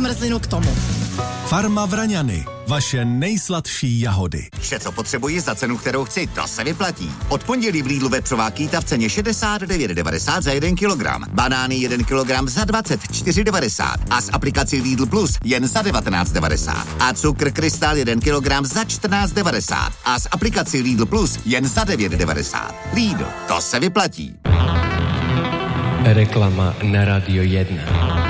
zmrzlinu k tomu. Farma Vraňany. Vaše nejsladší jahody. Vše, co potřebuji za cenu, kterou chci, to se vyplatí. Od pondělí v Lidlu vepřová kýta v ceně 69,90 za 1 kilogram. Banány 1 kilogram za 24,90 a s aplikací Lidl Plus jen za 19,90. A cukr Krystal 1 kilogram za 14,90 a s aplikací Lidl Plus jen za 9,90. Lidl, to se vyplatí. Reklama na Radio 1.